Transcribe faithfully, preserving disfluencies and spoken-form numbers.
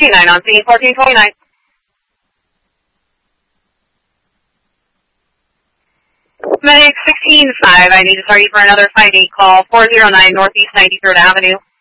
nine on scene, fourteen twenty-nine. Medic sixteen five, I need to start you for another five eight call, four oh nine Northeast ninety-third Avenue.